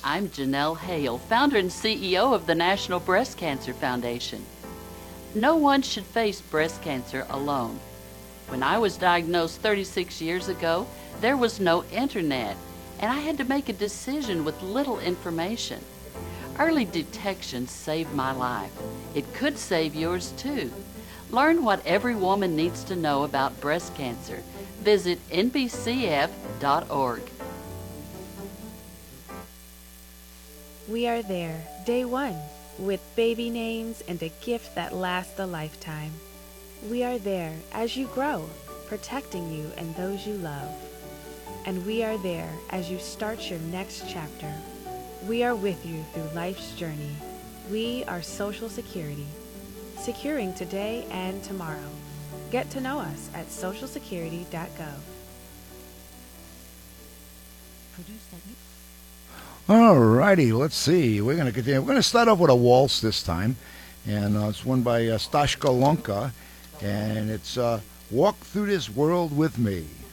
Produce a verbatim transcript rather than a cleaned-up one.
I'm Janelle Hale, founder and C E O of the National Breast Cancer Foundation. No one should face breast cancer alone. When I was diagnosed thirty-six years ago, there was no internet, and I had to make a decision with little information. Early detection saved my life. It could save yours too. Learn what every woman needs to know about breast cancer. Visit N B C F dot org. We are there, day one, with baby names and a gift that lasts a lifetime. We are there as you grow, protecting you and those you love. And we are there as you start your next chapter. We are with you through life's journey. We are Social Security, securing today and tomorrow. Get to know us at social security dot gov. All righty, let's see. We're going to continue. We're going to start off with a waltz this time, and uh, it's one by uh, Stashka Lonka, and it's uh, Walk Through This World With Me.